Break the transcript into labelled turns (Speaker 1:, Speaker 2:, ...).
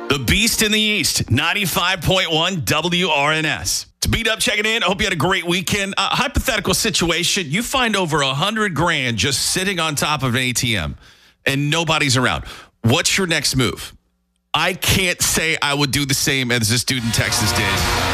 Speaker 1: The Beast in the East, 95.1 WRNS. To beat up, checking in. I hope you had a great weekend. Hypothetical situation. You find over $100,000 just sitting on top of an ATM and nobody's around. What's your next move? I can't say I would do the same as this dude in Texas did.